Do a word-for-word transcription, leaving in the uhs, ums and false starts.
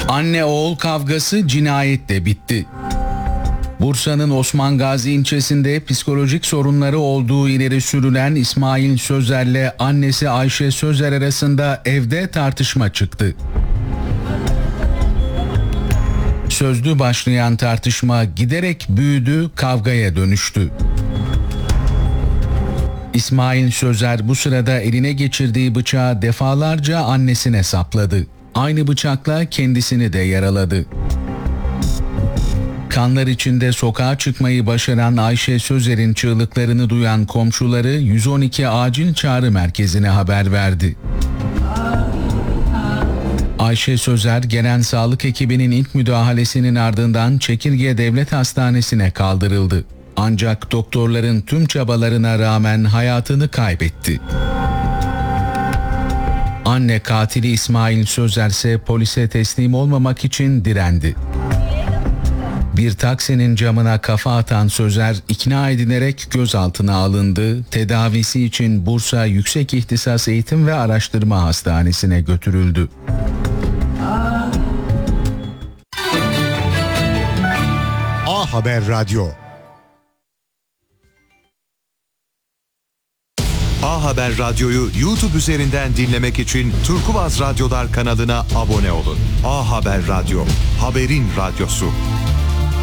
Anne oğul kavgası cinayetle bitti. Bursa'nın Osman Gazi ilçesinde psikolojik sorunları olduğu ileri sürülen İsmail Sözer'le annesi Ayşe Sözer arasında evde tartışma çıktı. Sözlü başlayan tartışma giderek büyüdü, kavgaya dönüştü. İsmail Sözer bu sırada eline geçirdiği bıçağı defalarca annesine sapladı. Aynı bıçakla kendisini de yaraladı. Kanlar içinde sokağa çıkmayı başaran Ayşe Sözer'in çığlıklarını duyan komşuları yüz on iki acil çağrı merkezine haber verdi. Ayşe Sözer gelen sağlık ekibinin ilk müdahalesinin ardından Çekirge Devlet Hastanesi'ne kaldırıldı. Ancak doktorların tüm çabalarına rağmen hayatını kaybetti. Anne katili İsmail Sözer ise polise teslim olmamak için direndi. Bir taksinin camına kafa atan Sözer ikna edilerek gözaltına alındı. Tedavisi için Bursa Yüksek İhtisas Eğitim ve Araştırma Hastanesi'ne götürüldü. A Haber Radyo. A Haber Radyo'yu YouTube üzerinden dinlemek için Turkuaz Radyolar kanalına abone olun. A Haber Radyo, haberin radyosu.